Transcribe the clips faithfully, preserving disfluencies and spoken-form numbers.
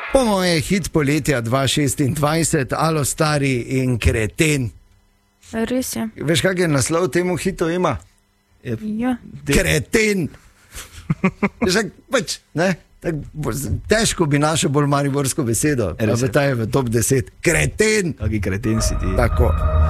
Po moje hit poletja dva tisoč šestindvajset, Alo stari in kreten. Res je. Veš, kak je naslov temu hitu ima? Ja. Kreten. Veš, pač, ne? Tak, težko bi našel bolj mariborsko besedo, da bi ta je v top deset. Kreten. Kaki kreten si ti. Tako.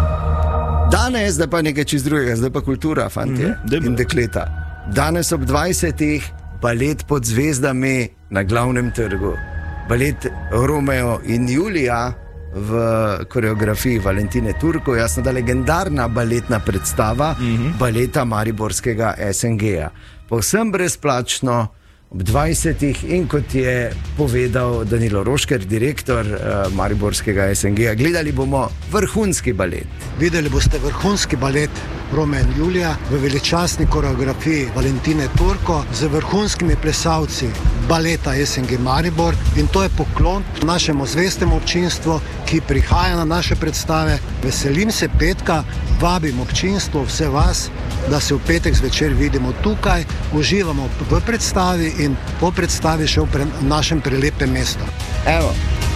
Danes, zdaj pa nekaj čist drugega, zdaj pa kultura, fantje mm-hmm. in dekleta. Danes ob dvajsetih balet pod zvezdami na Glavnem trgu. Balet Romeo in Julija v koreografiji Valentine Turko, jasno da legendarna baletna predstava mm-hmm. baleta mariborskega S N G-ja. Povsem brezplačno ob dvajsetih in kot je povedal Danilo Rošker, direktor uh, mariborskega S N G-ja, gledali bomo vrhunski balet. Videli boste vrhunski balet Romeo in Julija v veličastni koreografiji Valentine Turko z vrhunskimi plesalci baleta S N G Maribor in to je poklon našemu zvestemu občinstvu, ki prihaja na naše predstave. Veselim se petka, vabim občinstvo, vse vas, da se v petek zvečer vidimo tukaj, uživamo v predstavi in po predstavi še v pre, našem prelepem mestu. Evo,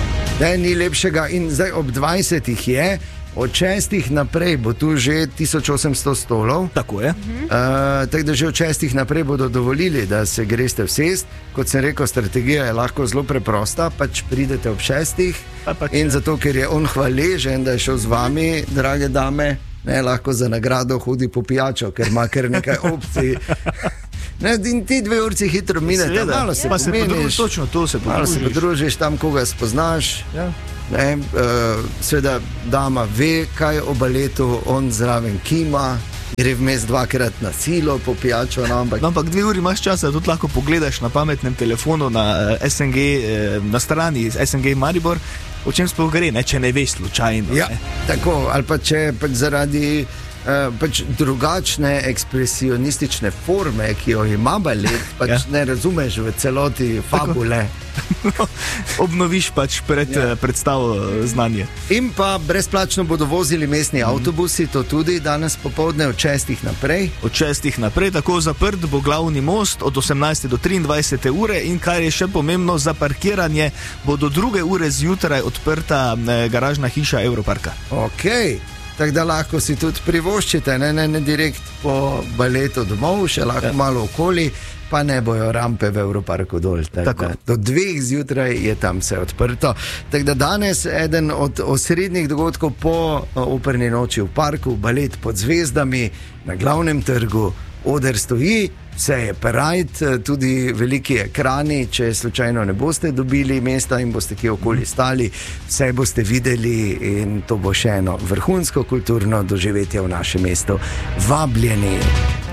da ni lepšega in zdaj ob dvajsetih je, od šestih naprej bo tu že tisoč osemsto stolov. Tako je. Uh, tako da že od šestih naprej bodo dovolili, da se greste vsest. Kot sem rekel, strategija je lahko zelo preprosta, pač pridete ob šestih pač in zato, ker je on hvaležen, da je šel z vami, drage dame, ne, lahko za nagrado hodi po pijačo, ker ima kar nekaj opcij. Ne, in ti dve urci hitro minete, malo se pa pomeniš, se točno to se malo se podružiš, tam koga spoznaš. Ja. Ne, uh, seveda dama ve, kaj o baletu, on zraven kima, gre vmes dvakrat na silo po pijačo. No, ampak... No, ampak dve uri imaš časa, da tudi lahko pogledaš na pametnem telefonu na uh, S N G, uh, na strani S N G Maribor, o čem sploh gre, ne, če ne veš slučajno. Ja, ne. tako, ali pa če pač zaradi uh, pač drugačne ekspresionistične forme, ki jo ima balet, pač ja. ne razumeš v celoti fabule. No, obnoviš pač pred ja. predstavo znanje. In pa brezplačno bodo vozili mestni avtobusi, to tudi danes popoldne od šestih naprej. Od šestih naprej, tako zaprt bo glavni most od osemnajste do triindvajsete ure in kar je še pomembno, za parkiranje bo do druge ure zjutraj odprta eh, garažna hiša Evroparka. Okej. Tako da lahko si tudi privoščite, ne, ne, ne direkt po baletu domov, še lahko ja. malo okoli, pa ne bojo rampe v Evroparku dol. Tak, do dveh zjutraj je tam vse odprto. Tako da danes eden od osrednjih dogodkov po operni noči v parku, balet pod zvezdami na Glavnem trgu, oder stoji, vse je perajt, tudi veliki ekrani, če slučajno ne boste dobili mesta in boste kje okoli stali, vse boste videli in to bo še eno vrhunsko kulturno doživetje v našem mestu. Vabljeni.